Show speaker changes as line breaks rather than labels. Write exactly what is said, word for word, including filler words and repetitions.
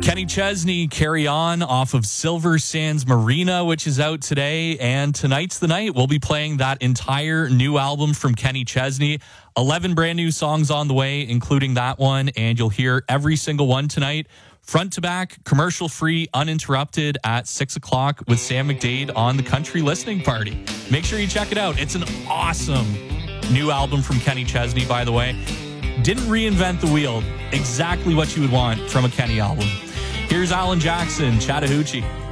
Kenny Chesney, Carry On off of Silver Sands Marina, which is out today. And tonight's the night. We'll be playing that entire new album from Kenny Chesney. eleven brand new songs on the way, including that one. And you'll hear every single one tonight, front to back, commercial free, uninterrupted at six o'clock with Sam McDade on the Country Listening Party. Make sure you check it out. It's an awesome new album from Kenny Chesney, by the way. Didn't reinvent the wheel. Exactly what you would want from a Kenny album. Here's Alan Jackson, Chattahoochee.